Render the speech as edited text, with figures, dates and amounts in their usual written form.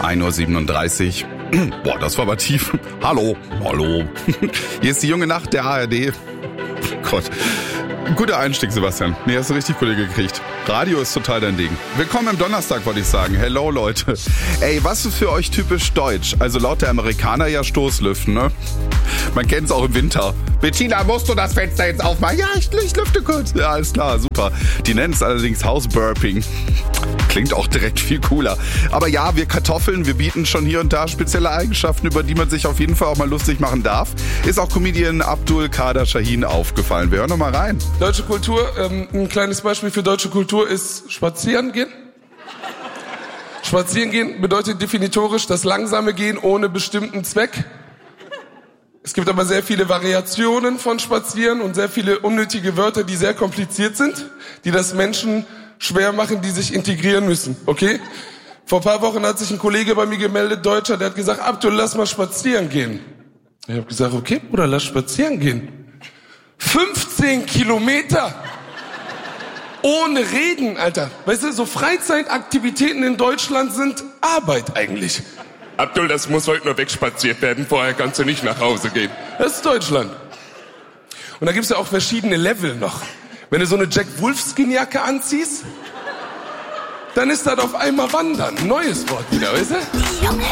1:37 Uhr. Boah, das war aber tief. Hallo. Hier ist die junge Nacht der ARD. Gott. Guter Einstieg, Sebastian. Nee, hast du richtig Kollege gekriegt. Radio ist total dein Ding. Willkommen am Donnerstag, wollte ich sagen. Hello, Leute. Ey, was ist für euch typisch deutsch? Also laut der Amerikaner ja Stoßlüften, ne? Man kennt's auch im Winter. Bettina, musst du das Fenster jetzt aufmachen? Ja, ich lüfte kurz. Ja, alles klar, super. Die nennen es allerdings Hausburping. Klingt auch direkt viel cooler. Aber ja, wir Kartoffeln, wir bieten schon hier und da spezielle Eigenschaften, über die man sich auf jeden Fall auch mal lustig machen darf. Ist auch Comedian Abdul Kader Shahin aufgefallen. Wir hören noch mal rein. Deutsche Kultur, ein kleines Beispiel für deutsche Kultur ist spazieren gehen. Spazieren gehen bedeutet definitorisch das langsame Gehen ohne bestimmten Zweck. Es gibt aber sehr viele Variationen von Spazieren und sehr viele unnötige Wörter, die sehr kompliziert sind, die das Menschen schwer machen, die sich integrieren müssen, okay? Vor ein paar Wochen hat sich ein Kollege bei mir gemeldet, Deutscher, der hat gesagt, Abdul, lass mal spazieren gehen. Ich habe gesagt, okay, Bruder, lass spazieren gehen. 15 Kilometer! Ohne Regen, Alter. Weißt du, so Freizeitaktivitäten in Deutschland sind Arbeit eigentlich. Abdul, das muss heute nur wegspaziert werden, vorher kannst du nicht nach Hause gehen. Das ist Deutschland. Und da gibt's ja auch verschiedene Level noch. Wenn du so eine Jack Wolfskin-Jacke anziehst, dann ist das auf einmal Wandern. Neues Wort wieder, weißt du? Die junge